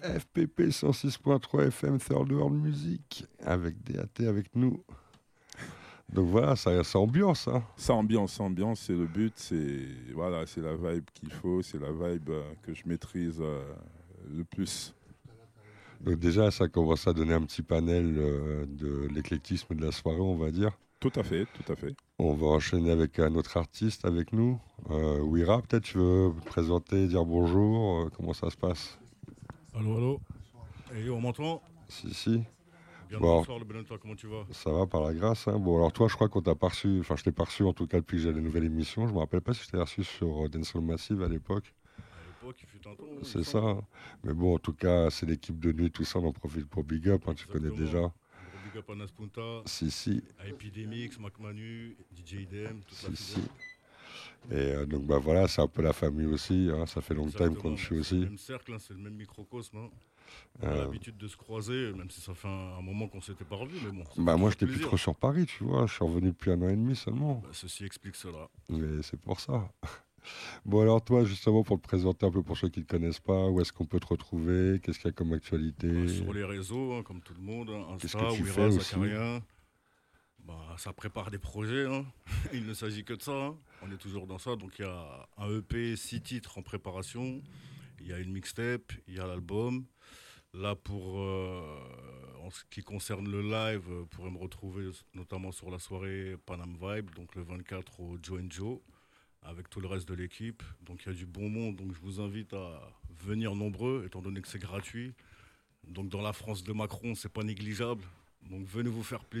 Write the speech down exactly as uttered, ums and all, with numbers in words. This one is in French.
F P P cent six point trois F M Third World Music avec D A T avec nous. Donc voilà, ça, ça ambiance. Hein. Ça ambiance, ça ambiance, c'est le but, c'est voilà, c'est la vibe qu'il faut, c'est la vibe euh, que je maîtrise euh, le plus. Donc déjà, ça commence à donner un petit panel euh, de l'éclectisme de la soirée, on va dire. Tout à fait, tout à fait. On va enchaîner avec un autre artiste avec nous. Euh, Wira, peut-être tu veux te présenter, dire bonjour, euh, comment ça se passe? Allô, allô. Et on m'entend? Si, si. Bien Bon, bonsoir, le Benenta, comment tu vas? ça va par la grâce. Hein. Bon, alors toi, je crois qu'on t'a pas reçu, enfin je t'ai pas reçu en tout cas depuis que j'ai la nouvelle émission. Je me rappelle pas si je t'ai reçu sur euh, Dancehall Massive à l'époque. À l'époque, il fut un temps. hein, il C'est me ça. semble. Hein. Mais bon, en tout cas, c'est l'équipe de nuit, tout ça, on en profite pour Big Up, hein, tu connais Exactement. déjà. Gros big up à Naspunta, Si, si, à Epidemix, Macmanu, D J Idem, toute la si, si. fidèle. Et euh, donc bah voilà, c'est un peu la famille aussi, hein, ça fait long time qu'on Exactement, te suit c'est le aussi. même cercle, hein, c'est le même microcosme. hein. On a Euh, l'habitude de se croiser, même si ça fait un, un moment qu'on s'était pas revus, mais bon. Ça bah fait moi toujours j'étais plus plaisir. trop sur Paris, tu vois, je suis revenu depuis un an et demi seulement. Bah, ceci explique cela. Mais c'est pour ça. Bon alors toi justement pour te présenter un peu pour ceux qui ne te connaissent pas, où est-ce qu'on peut te retrouver, qu'est-ce qu'il y a comme actualité? Bah, sur les réseaux, hein, comme tout le monde, hein, Qu'est-ce Insta, que tu Wira, fais aussi? Zacharia. Bah, ça prépare des projets, hein. Il ne s'agit que de ça, hein. On est toujours dans ça. Donc il y a un E P, six titres en préparation. Il y a une mixtape, il y a l'album. Là, pour euh, en ce qui concerne le live, vous pourrez me retrouver notamment sur la soirée Panam Vibe, donc le vingt-quatre au Joe and Joe, avec tout le reste de l'équipe. Donc il y a du bon monde, donc je vous invite à venir nombreux, étant donné que c'est gratuit. Donc dans la France de Macron, c'est pas négligeable. Donc venez vous faire plaisir.